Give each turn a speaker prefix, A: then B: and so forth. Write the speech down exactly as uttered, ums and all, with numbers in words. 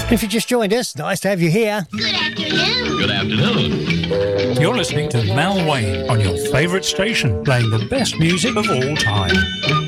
A: If you just joined us, nice to have you here.
B: Good afternoon.
C: Good afternoon.
D: You're listening to Mal Wayne on your favourite station, playing the best music of all time.